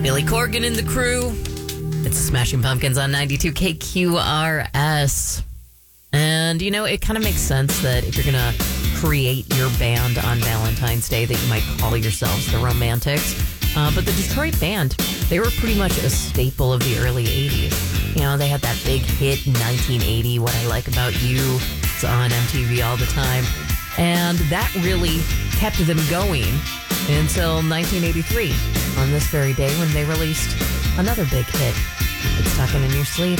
Billy Corgan and the crew. It's Smashing Pumpkins on 92 KQRS. And, you know, it kind of makes sense that if you're going to create your band on Valentine's Day that you might call yourselves the Romantics. But the Detroit band, they were pretty much a staple of the early 80s. You know, they had that big hit in 1980, What I Like About You. It's on MTV all the time. And that really kept them going until 1983, on this very day when they released another big hit. It's Talking in Your Sleep.